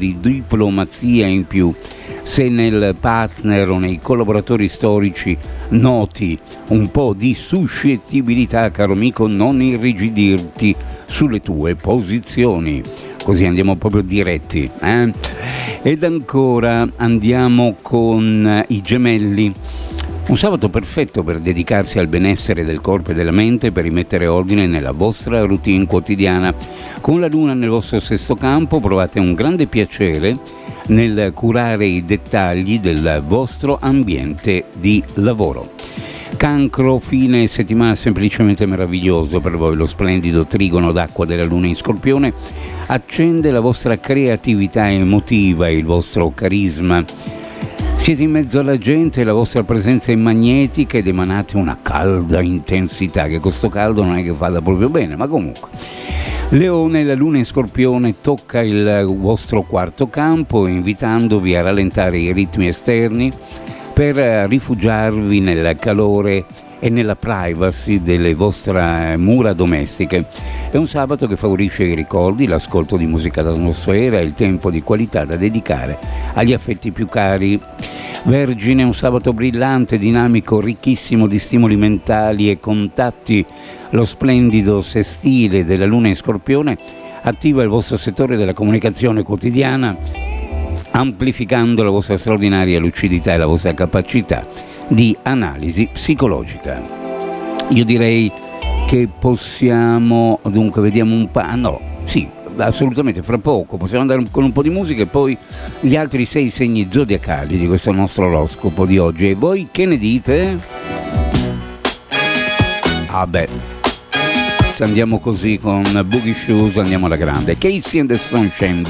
di diplomazia in più, se nel partner o nei collaboratori storici noti un po' di suscettibilità, caro amico, non irrigidirti sulle tue posizioni, così andiamo proprio diretti. Ed ancora andiamo con i Gemelli. Un sabato perfetto per dedicarsi al benessere del corpo e della mente, per rimettere ordine nella vostra routine quotidiana. Con la luna nel vostro sesto campo provate un grande piacere nel curare i dettagli del vostro ambiente di lavoro. Cancro, fine settimana semplicemente meraviglioso per voi. Lo splendido trigono d'acqua della luna in Scorpione accende la vostra creatività emotiva e il vostro carisma. Siete in mezzo alla gente, la vostra presenza è magnetica ed emanate una calda intensità, che questo caldo non è che vada proprio bene, ma comunque. Leone, la luna in Scorpione tocca il vostro quarto campo, invitandovi a rallentare i ritmi esterni per rifugiarvi nel calore e nella privacy delle vostre mura domestiche. È un sabato che favorisce i ricordi, l'ascolto di musica d'atmosfera e il tempo di qualità da dedicare agli affetti più cari. Vergine, un sabato brillante, dinamico, ricchissimo di stimoli mentali e contatti. Lo splendido sestile della luna in Scorpione attiva il vostro settore della comunicazione quotidiana, amplificando la vostra straordinaria lucidità e la vostra capacità di analisi psicologica. Io direi che possiamo, dunque vediamo un po', assolutamente, fra poco possiamo andare con un po' di musica e poi gli altri 6 segni zodiacali di questo nostro oroscopo di oggi. E voi che ne dite? Se andiamo così con Boogie Shoes andiamo alla grande. Casey and the Sunshine